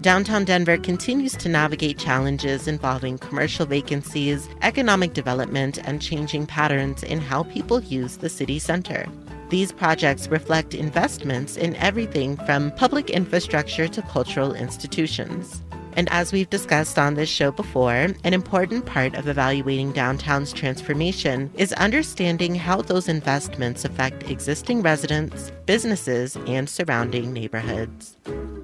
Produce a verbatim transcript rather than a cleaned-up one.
Downtown Denver continues to navigate challenges involving commercial vacancies, economic development, and changing patterns in how people use the city center. These projects reflect investments in everything from public infrastructure to cultural institutions. And as we've discussed on this show before, an important part of evaluating downtown's transformation is understanding how those investments affect existing residents, businesses, and surrounding neighborhoods.